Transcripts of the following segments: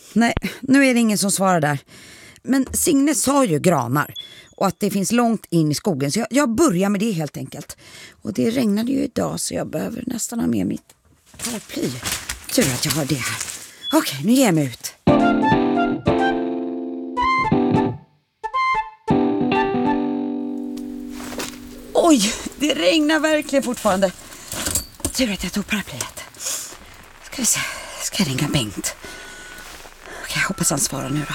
Nej, nu är det ingen som svarar där. Men Signe sa ju granar och att det finns långt in i skogen, så jag börjar med det helt enkelt. Och det regnade ju idag så jag behöver nästan ha med mitt paraply. Tur att jag har det här. Okej, nu ger jag mig ut. Oj, det regnar verkligen fortfarande. Tur att jag tog paraplyet. Ska vi se, ska jag ringa Bengt? Okej, jag hoppas han svarar nu då.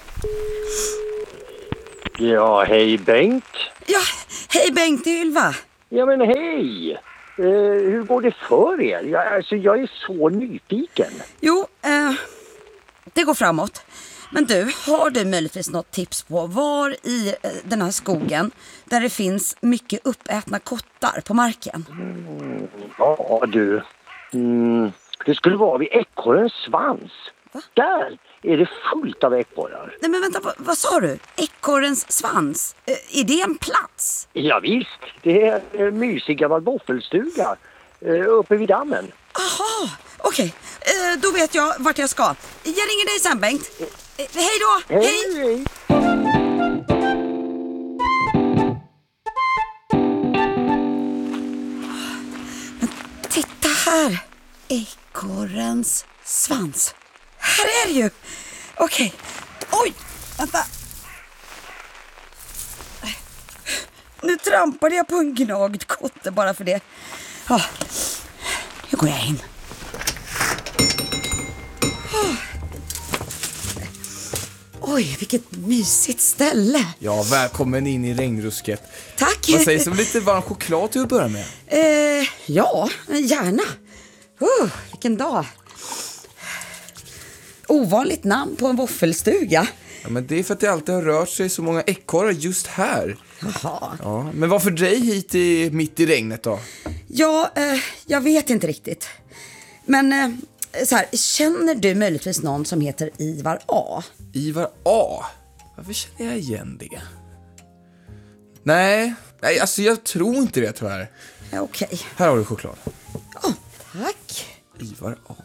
Ja, hej Bengt. Ja, hej Bengt, det är Ylva. Ja, men hej. Hur går det för er? Jag är så nyfiken. Jo, det går framåt. Men du, har du möjligtvis något tips på var i den här skogen där det finns mycket uppätna kottar på marken? Ja, du. Det skulle vara vid ekorrens svans. Va? Där är det fullt av ekorrar. Nej men vänta, vad sa du? Ekorrens svans? Är det en plats? Ja, visst, det är en mysig gammal våffelstuga uppe vid dammen. Aha, okej. Då vet jag vart jag ska. Jag ringer dig sen, Bengt. Hej då! Hej! Men titta här. Ekorrens svans. Här är det ju. Okej. Oj, vänta. Nu trampade jag på en gnagd kotte bara för det. Ja, nu går jag in. Oj, vilket mysigt ställe. Ja, välkommen in i regnrusket. Tack. Vad sägs om lite varm choklad till att börja med? Ja, gärna. Vilken dag. Ovanligt namn på en våffelstuga. Ja, men det är för att det alltid har rört sig så många ekorrar just här. Jaha. Ja, men varför dig hit mitt i regnet då? Ja, jag vet inte riktigt. Men så här, känner du möjligtvis någon som heter Ivar A? Ivar A? Varför känner jag igen det? Nej, alltså jag tror inte det tyvärr. Okej. Här har du choklad. Tack. Ivar A.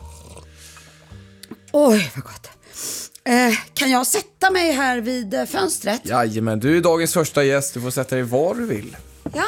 Oj, vad gott. Kan jag sätta mig här vid fönstret? Jajamän, du är dagens första gäst. Du får sätta dig var du vill. Ja.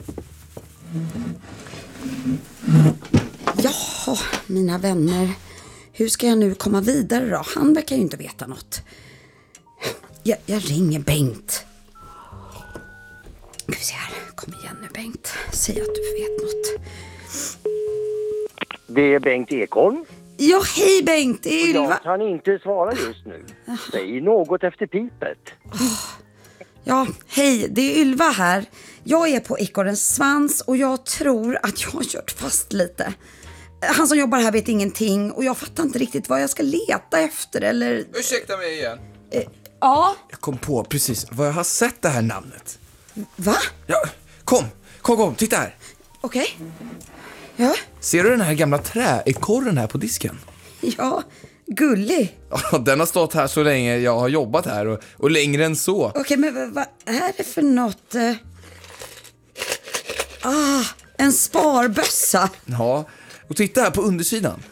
Jaha, mina vänner. Hur ska jag nu komma vidare då? Han verkar ju inte veta något. Jag ringer Bengt. Ska vi se här. Kom igen nu Bengt. Säg att du vet något. Det är Bengt Ekholm. Ja, hej Bengt. Det är Ylva. Jag kan inte svara just nu. Säg något efter pipet. Ja, hej. Det är Ylva här. Jag är på ekorrens svans och jag tror att jag har kört fast lite. Han som jobbar här vet ingenting och jag fattar inte riktigt vad jag ska leta efter eller... Ursäkta mig igen. Ja. Jag kom på precis vad jag har sett det här namnet. Va? Ja, kom, titta här. Okej. Ja. Ser du den här gamla träekorren här på disken? Ja, gullig. Ja, den har stått här så länge jag har jobbat här och längre än så. Okej, men vad är det för något? En sparbössa. Ja, och titta här på undersidan.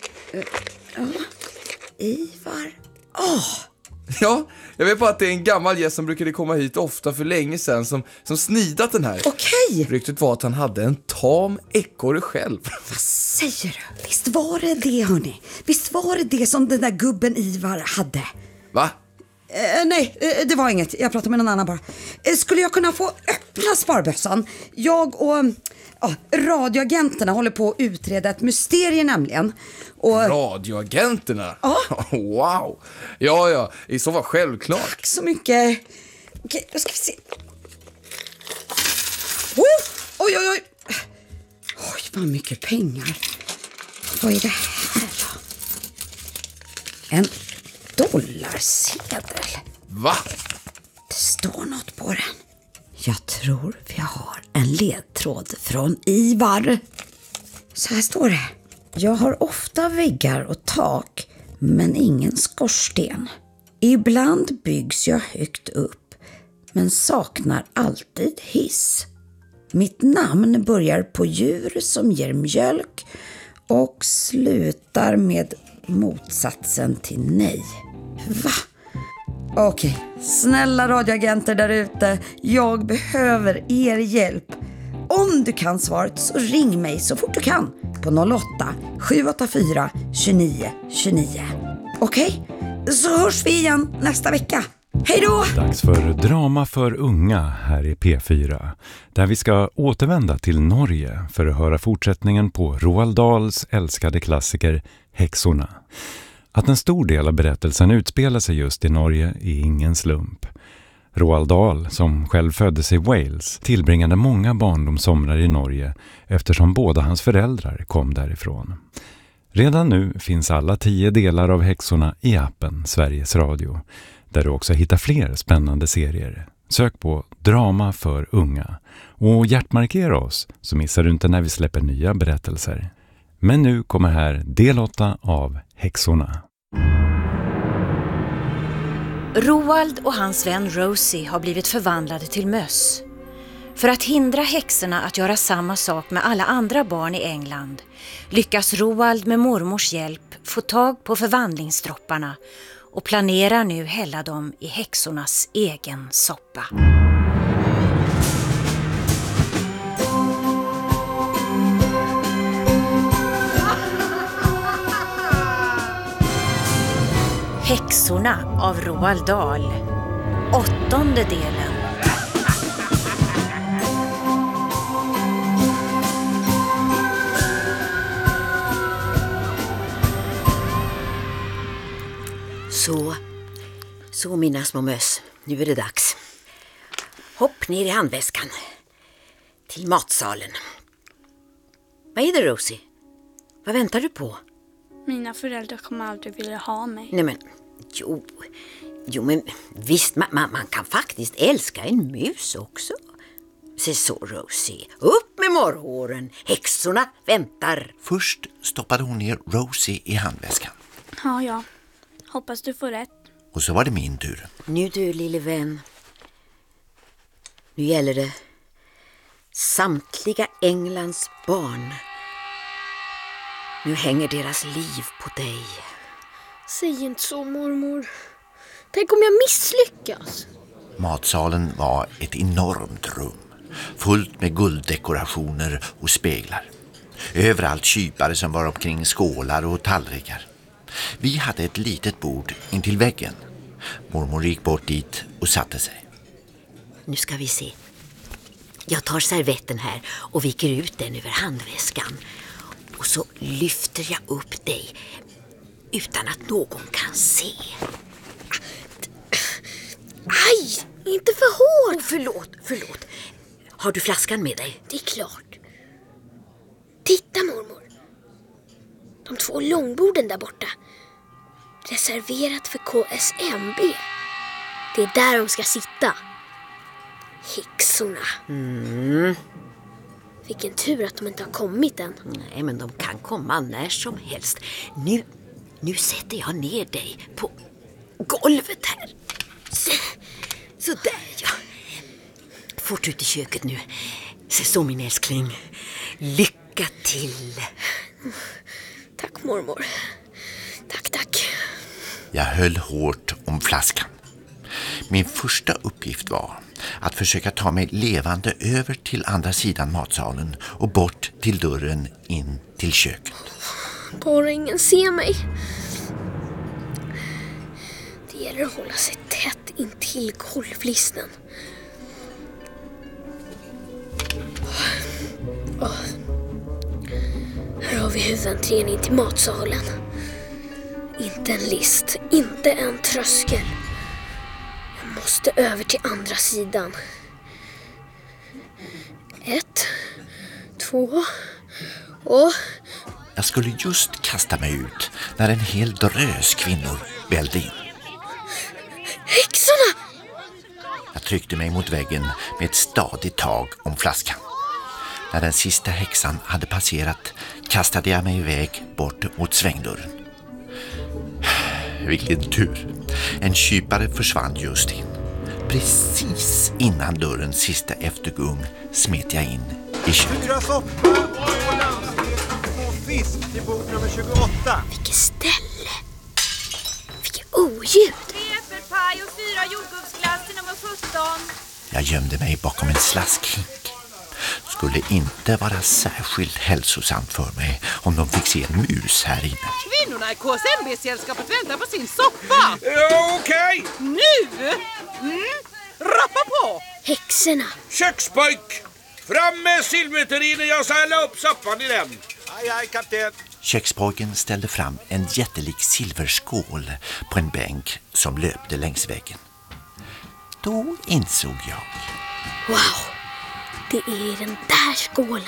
Ivar. Ja, jag vet bara att det är en gammal gäst som brukade komma hit ofta för länge sedan som snidat den här. Okej. Ryktet var att han hade en tam ekorre själv. Vad säger du? Visst var det hörni? Visst var det som den där gubben Ivar hade? Va? Nej, det var inget. Jag pratar med någon annan bara. Skulle jag kunna få öppna sparbössan? Jag och radioagenterna håller på att utreda ett mysterium nämligen. Och... Radioagenterna? Ja. Wow. Ja, i så fall självklart. Tack så mycket. Okej, då ska vi se. Oj. Oj, vad mycket pengar. Vad är det här då? En dollarsedel. Va? Det står något på den. Jag tror vi har en ledtråd från Ivar. Så här står det. Jag har ofta väggar och tak, men ingen skorsten. Ibland byggs jag högt upp, men saknar alltid hiss. Mitt namn börjar på djur som ger mjölk och slutar med motsatsen till nej. Va? Okej, snälla radioagenter där ute, jag behöver er hjälp. Om du kan svaret så ring mig så fort du kan på 08-784 29 29. Okej? Så hörs vi igen nästa vecka. Hej då! Dags för drama för unga här i P4. Där vi ska återvända till Norge för att höra fortsättningen på Roald Dahls älskade klassiker Häxorna. Att en stor del av berättelsen utspelar sig just i Norge är ingen slump. Roald Dahl, som själv föddes i Wales, tillbringade många barndomssomrar i Norge eftersom båda hans föräldrar kom därifrån. Redan nu finns alla 10 delar av Häxorna i appen Sveriges Radio, där du också hittar fler spännande serier. Sök på Drama för unga och hjärtmarkera oss så missar du inte när vi släpper nya berättelser. Men nu kommer här del 8 av Häxorna. Roald och hans vän Rosie har blivit förvandlade till möss. För att hindra häxorna att göra samma sak med alla andra barn i England lyckas Roald med mormors hjälp få tag på förvandlingsdropparna och planerar nu hälla dem i häxornas egen soppa. Häxorna av Roald Dahl. 8:e delen. Så mina små möss, nu är det dags. Hopp ner i handväskan. Till matsalen. Vad är det, Rosie? Vad väntar du på? Mina föräldrar kommer aldrig vilja ha mig. Nej men, jo men visst, man kan faktiskt älska en mus också. Se så, Rosie, upp med morrhåren. Häxorna väntar. Först stoppade hon ner Rosie i handväskan. Ja. Hoppas du får rätt. Och så var det min tur. Nu du, lille vän. Nu gäller det samtliga Englands barn. Nu hänger deras liv på dig. Säg inte så, mormor. Tänk om jag misslyckas. Matsalen var ett enormt rum. Fullt med gulddekorationer och speglar. Överallt kypare som var omkring skålar och tallrikar. Vi hade ett litet bord intill väggen. Mormor gick bort dit och satte sig. Nu ska vi se. Jag tar servetten här och viker ut den över handväskan. Och så lyfter jag upp dig utan att någon kan se. Aj, inte för hårt. Förlåt. Har du flaskan med dig? Det är klart. Titta, mormor. De 2 långborden där borta. Reserverat för KSMB. Det är där de ska sitta. Häxorna. Vilken tur att de inte har kommit än. Nej, men de kan komma när som helst. Nu sätter jag ner dig på golvet här. Så där, ja. Fort ut i köket nu. Så min älskling. Lycka till. Tack, mormor. Tack. Jag höll hårt om flaskan. Min första uppgift var att försöka ta mig levande över till andra sidan matsalen och bort till dörren in till köket. Bara ingen ser mig. Det gäller att hålla sig tätt in till golvlisten. Här har vi huvudentrén in till matsalen. Inte en list, inte en tröskel. Jag måste över till andra sidan. 1, 2 och... Jag skulle just kasta mig ut när en hel drös kvinnor vällde in. Häxorna! Jag tryckte mig mot väggen med ett stadigt tag om flaskan. När den sista häxan hade passerat kastade jag mig iväg bort mot svängdörren. Vilken tur. En kypare försvann just in. Precis innan dörrens sista eftergung smet jag in i köket. 4 soppa och 2 lammstek och 2 fisk. till bord nummer 28. Vilket ställe. Vilket oljud. 3 äppelpaj och 4 jordgubbsglass till nummer 17. Jag gömde mig bakom en slaskhink. Skulle inte vara särskilt hälsosamt för mig om de fick se en mus här inne. Kvinnorna i KSMB-sällskapet väntar på sin soppa. Okej. Nu! Rappa på! Häxorna. Kökspojk! Fram med silverterinen, jag ska hälla upp soppan i den. Aj, kapten. Kökspojken ställde fram en jättelik silverskål på en bänk som löpte längs väggen. Då insåg jag. Wow, det är den där skålen